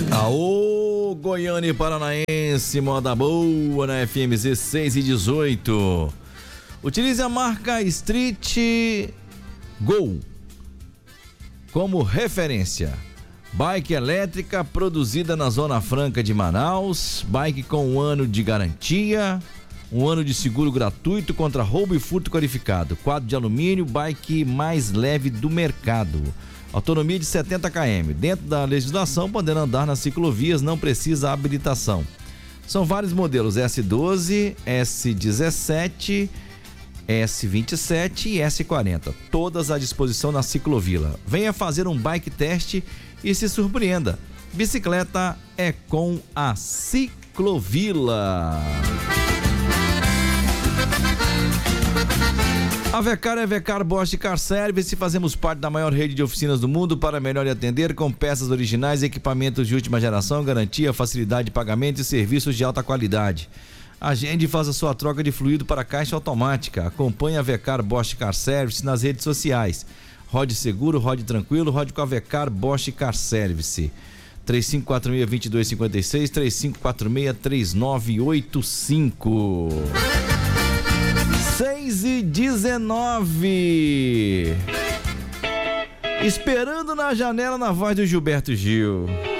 Aô, Goiânia e Paranaense, moda boa na FMZ 6 e 18. Utilize a marca Street Go como referência. Bike elétrica produzida na Zona Franca de Manaus, bike com 1 ano de garantia, 1 ano de seguro gratuito contra roubo e furto qualificado, quadro de alumínio, bike mais leve do mercado. Autonomia de 70 km, dentro da legislação, podendo andar nas ciclovias, não precisa habilitação. São vários modelos, S12, S17, S27 e S40, todas à disposição na Ciclovila. Venha fazer um bike teste e se surpreenda. Bicicleta é com a Ciclovila. A Vecar é Vecar Bosch Car Service. Fazemos parte da maior rede de oficinas do mundo para melhor lhe atender, com peças originais, equipamentos de última geração, garantia, facilidade de pagamento e serviços de alta qualidade. Agende e faça sua troca de fluido para caixa automática. Acompanhe a Vecar Bosch Car Service nas redes sociais. Rode seguro, rode tranquilo, rode com a Vecar Bosch Car Service. 3546-2256, 3546-3985. 6 e 19. Esperando na janela, na voz do Gilberto Gil.